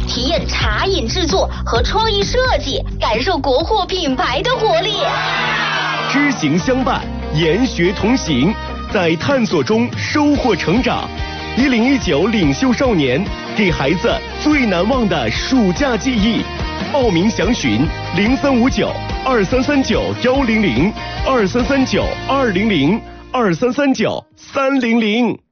体验茶饮制作和创意设计，感受国货品牌的活力。 知行相伴，研学同行，在探索中收获成长。1019领袖少年，给孩子最难忘的暑假记忆。报名详询03592339-100，2339-200，2339-300。